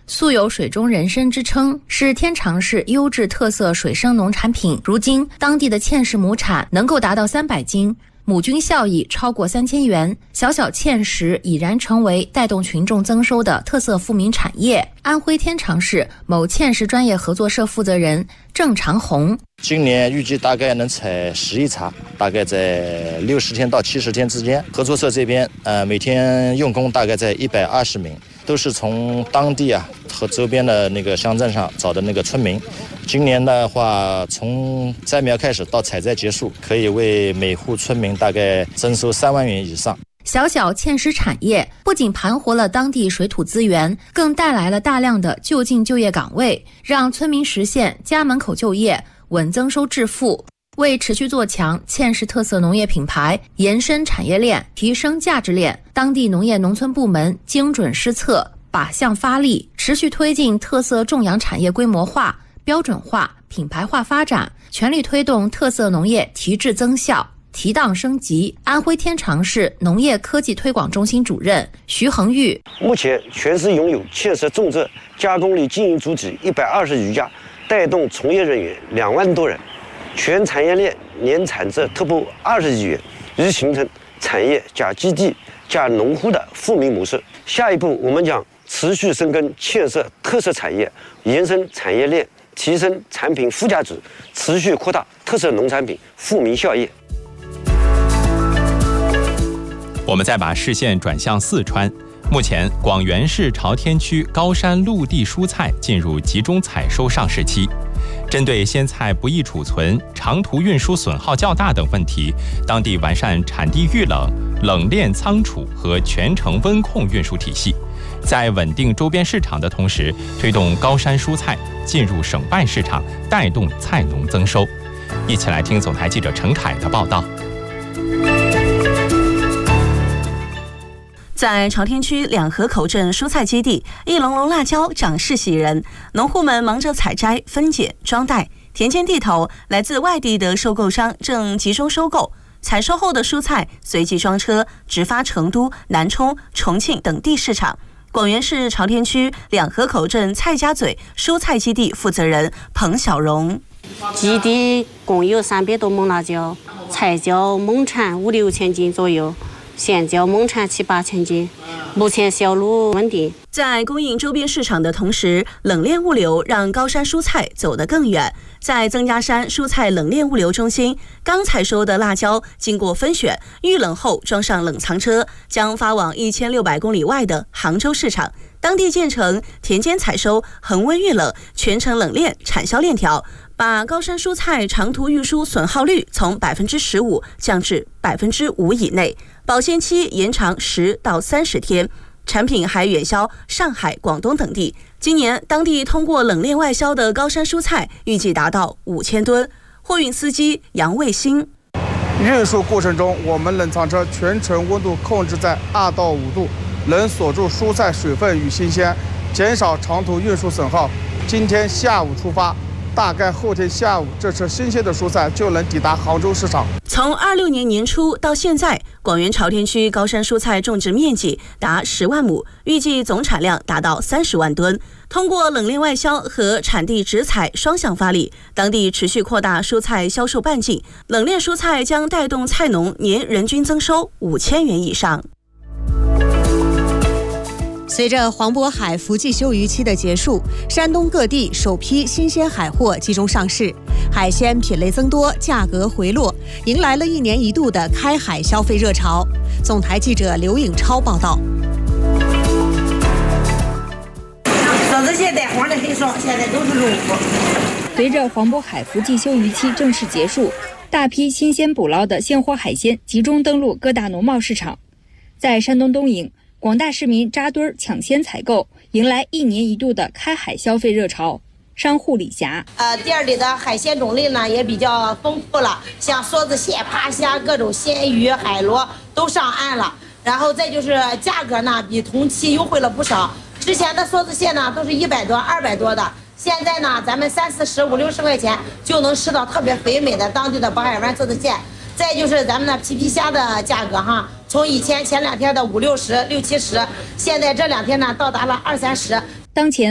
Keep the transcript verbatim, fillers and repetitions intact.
素有水中人参之称，是天长市优质特色水生农产品。如今，当地的芡实亩产能够达到三百斤，亩均效益超过三千元。小小芡实已然成为带动群众增收的特色富民产业。安徽天长市某芡实专业合作社负责人郑长红， 今年预计大概能采十亿茬，大概在六十天到七十天之间。合作社这边，呃，每天用工大概在一百二十名，都是从当地啊和周边的那个乡镇上找的那个村民。今年的话，从摘苗开始到采摘结束，可以为每户村民大概增收三万元以上。 小小芡实产业不仅盘活了当地水土资源，更带来了大量的就近就业岗位，让村民实现家门口就业，稳增收致富。为持续做强芡实特色农业品牌，延伸产业链，提升价值链，当地农业农村部门精准施策，靶向发力，持续推进特色种养产业规模化、标准化、品牌化发展，全力推动特色农业提质增效、提档升级。安徽天长市农业科技推广中心主任徐恒玉， 目前全市拥有芡实种植加工类经营主体一百二十余家，带动从业人员两万多人，全产业链年产值突破二十亿元，已形成产业加基地加农户的富民模式。下一步，我们将持续深耕芡实特色产业，延伸产业链，提升产品附加值，持续扩大特色农产品富民效益。 我们再把视线转向四川，目前广元市朝天区高山陆地蔬菜进入集中采收上市期。针对鲜菜不易储存、长途运输损耗较大等问题，当地完善产地预冷、冷链仓储和全程温控运输体系，在稳定周边市场的同时，推动高山蔬菜进入省办市场，带动菜农增收。一起来听总台记者陈凯的报道。 在朝天区两河口镇蔬菜基地，一笼笼辣椒长势喜人，农户们忙着采摘、分拣、装袋。田间地头，来自外地的收购商正集中收购，采收后的蔬菜随即装车直发成都、南充、重庆等地市场。广元市朝天区两河口镇蔡家嘴蔬菜基地负责人彭小荣， 基地共有三百多亩辣椒，菜椒亩产五六千斤左右，咸椒亩产七八千斤，目前销路稳定。 在供应周边市场的同时，冷链物流让高山蔬菜走得更远。在曾家山蔬菜冷链物流中心，刚采收的辣椒经过分选、预冷后装上冷藏车，将发往一千六百公里外的杭州市场。当地建成田间采收、恒温预冷、全程冷链产销链条，把高山蔬菜长途运输损耗率从百分之十五降至百分之五以内，保鲜期延长十到三十天。产品还远销上海、广东等地。今年当地通过冷链外销的高山蔬菜预计达到五千吨。货运司机杨卫星， 运输过程中，我们冷藏车全程温度控制在二到五度，能锁住蔬菜水分与新鲜，减少长途运输损耗。今天下午出发，大概后天下午，这车新鲜的蔬菜就能抵达杭州市场。 从二六年年初到现在，广元朝天区高山蔬菜种植面积达十万亩，预计总产量达到三十万吨。通过冷链外销和产地直采双向发力，当地持续扩大蔬菜销售半径，冷链蔬菜将带动菜农年人均增收五千元以上。 随着黄渤海伏季休渔期的结束，山东各地首批新鲜海货集中上市，海鲜品类增多，价格回落，迎来了一年一度的开海消费热潮。总台记者刘颖超报道。 嫂子现在黄的很少，现在都是肉货。 随着黄渤海伏季休渔期正式结束，大批新鲜捕捞的鲜活海鲜集中登陆各大农贸市场。在山东东营，广大市民扎堆抢鲜采购，迎来一年一度的开海消费热潮。商户李霞， 呃，店里的海鲜种类呢也比较丰富了，像梭子蟹、趴虾、各种鲜鱼、海螺都上岸了。然后再就是价格呢，比同期优惠了不少。之前的梭子蟹呢都是一百多、二百多的，现在呢咱们三四十、五六十块钱就能吃到特别肥美的当地的渤海湾梭子蟹。再就是咱们的皮皮虾的价格哈，从以前前两天的五六十、六七十，现在这两天呢到达了二三十。 当前